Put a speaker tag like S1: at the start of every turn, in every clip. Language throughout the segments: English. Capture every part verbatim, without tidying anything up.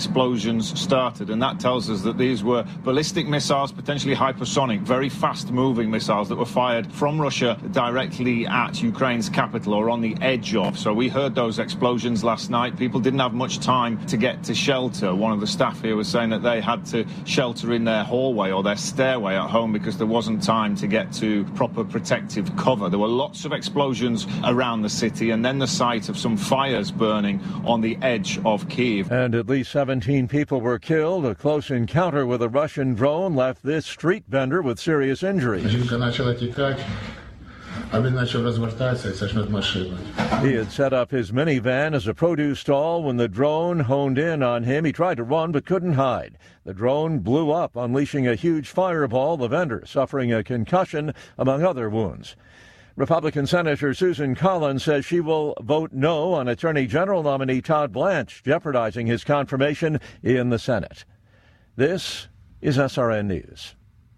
S1: Explosions started, and that tells us that these were ballistic missiles, potentially hypersonic, very fast-moving missiles that were fired from Russia directly at Ukraine's capital or on the edge of. So we heard those explosions last night. People didn't have much time to get to shelter. One of the staff here was saying that they had to shelter in their hallway or their stairway at home because there wasn't time to get to proper protective cover. There were lots of explosions around the city, and then the sight of some fires burning on the edge of Kyiv.
S2: And at least seventeen people were killed. A close encounter with a Russian drone left this street vendor with serious injuries. He had set up his minivan as a produce stall when the drone honed in on him. He tried to run but couldn't hide. The drone blew up, unleashing a huge fireball, the vendor suffering a concussion, among other wounds. Republican Senator Susan Collins says she will vote no on Attorney General nominee Todd Blanche, jeopardizing his confirmation in the Senate. This is S R N News.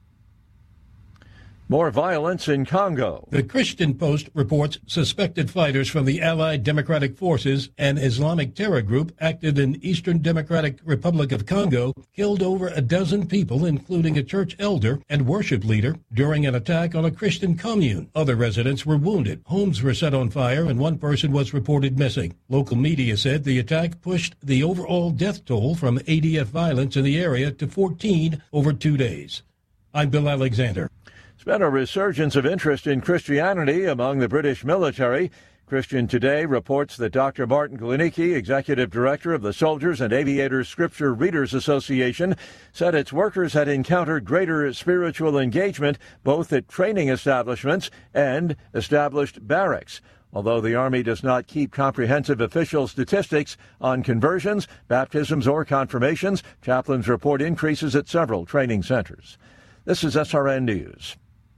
S2: More violence in Congo.
S3: The Christian Post reports suspected fighters from the Allied Democratic Forces, an Islamic terror group active in Eastern Democratic Republic of Congo, killed over a dozen people, including a church elder and worship leader, during an attack on a Christian commune. Other residents were wounded. Homes were set on fire, and one person was reported missing. Local media said the attack pushed the overall death toll from A D F violence in the area to fourteen over two days. I'm Bill Alexander.
S2: There's been a resurgence of interest in Christianity among the British military. Christian Today reports that Doctor Martin Klinicki, executive director of the Soldiers and Aviators Scripture Readers Association, said its workers had encountered greater spiritual engagement both at training establishments and established barracks. Although the Army does not keep comprehensive official statistics on conversions, baptisms, or confirmations, chaplains report increases at several training centers. This is S R N News.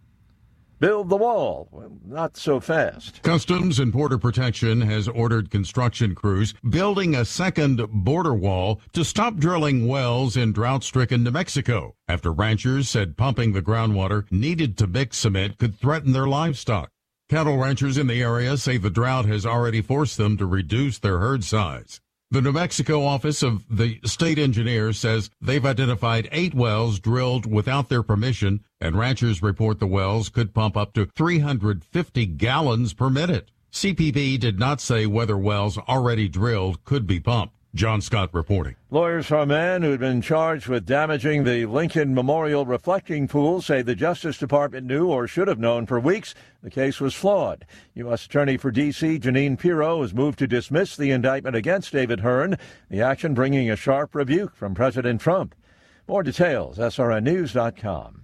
S2: Build the wall. Well, not so fast.
S4: Customs and Border Protection has ordered construction crews building a second border wall to stop drilling wells in drought-stricken New Mexico after ranchers said pumping the groundwater needed to mix cement could threaten their livestock. Cattle ranchers in the area say the drought has already forced them to reduce their herd size. The New Mexico office of the state engineer says they've identified eight wells drilled without their permission, and ranchers report the wells could pump up to three hundred fifty gallons per minute. C P B did not say whether wells already drilled could be pumped. John Scott reporting.
S2: Lawyers for a man who had been charged with damaging the Lincoln Memorial reflecting pool say the Justice Department knew or should have known for weeks the case was flawed. U S. Attorney for D C Janine Pirro has moved to dismiss the indictment against David Hearn, the action bringing a sharp rebuke from President Trump. More details, S R N news dot com.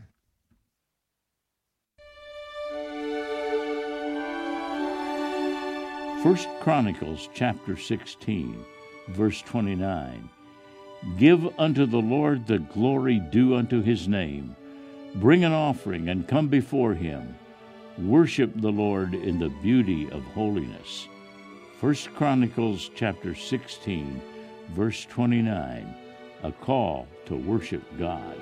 S5: First Chronicles chapter sixteen. Verse twenty-nine, Give unto the Lord the glory due unto his name. Bring an offering and come before him. Worship the Lord in the beauty of holiness. First Chronicles chapter sixteen, verse twenty-nine, a call to worship God.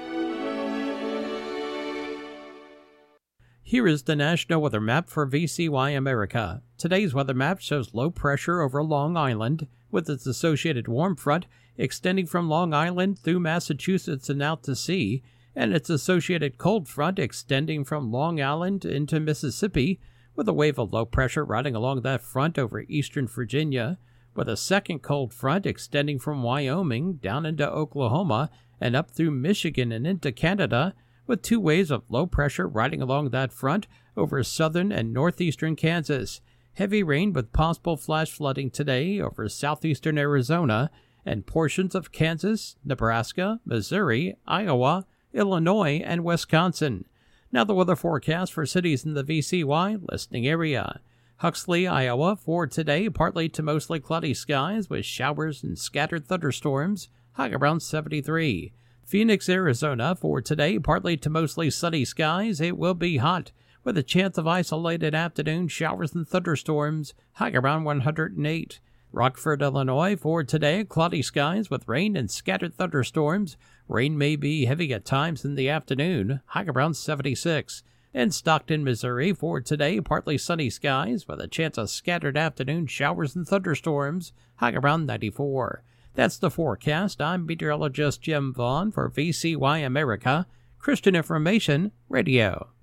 S6: Here is the National Weather Map for V C Y America. Today's weather map shows low pressure over Long Island, with its associated warm front extending from Long Island through Massachusetts and out to sea, and its associated cold front extending from Long Island into Mississippi, with a wave of low pressure riding along that front over eastern Virginia, with a second cold front extending from Wyoming down into Oklahoma and up through Michigan and into Canada, with two waves of low pressure riding along that front over southern and northeastern Kansas. Heavy rain with possible flash flooding today over southeastern Arizona and portions of Kansas, Nebraska, Missouri, Iowa, Illinois, and Wisconsin. Now the weather forecast for cities in the V C Y listening area. Huxley, Iowa, for today, partly to mostly cloudy skies with showers and scattered thunderstorms, high around seventy-three. Phoenix, Arizona, for today, partly to mostly sunny skies. It will be hot, with a chance of isolated afternoon showers and thunderstorms, high around one hundred eight. Rockford, Illinois, for today, cloudy skies with rain and scattered thunderstorms. Rain may be heavy at times in the afternoon, high around seventy-six. And Stockton, Missouri, for today, partly sunny skies with a chance of scattered afternoon showers and thunderstorms, high around ninety-four. That's the forecast. I'm meteorologist Jim Vaughn for V C Y America, Christian Information Radio.